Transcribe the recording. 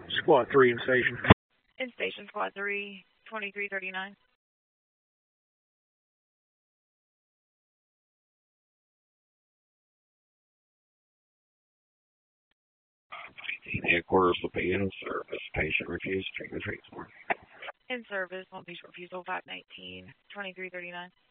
Squad 3 in station. In station, Squad 3, 2339. Headquarters will be in service. Patient refused treatment transport. In service, one patient refusal, 519, 2339.